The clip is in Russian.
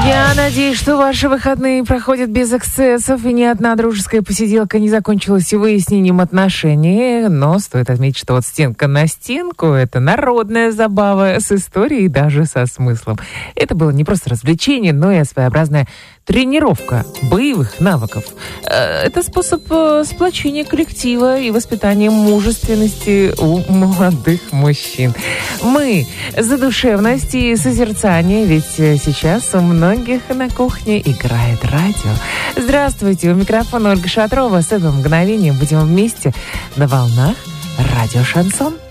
Я надеюсь, что ваши выходные проходят без эксцессов, и ни одна дружеская посиделка не закончилась выяснением отношений. Но стоит отметить, что вот стенка на стенку — это народная забава с историей и даже со смыслом. Это было не просто развлечение, но и своеобразная тренировка боевых навыков. Это способ сплочения коллектива и воспитания мужественности у молодых мужчин. Мы за душевность и созерцание, ведь сейчас у многих на кухне играет радио. Здравствуйте, у микрофона Ольга Шатрова. С этого мгновения будем вместе на волнах радио «Шансон».